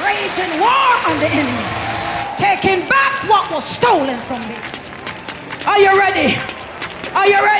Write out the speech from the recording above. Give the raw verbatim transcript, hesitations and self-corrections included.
Waging war on the enemy. Taking back what was stolen from me. Are you ready? Are you ready?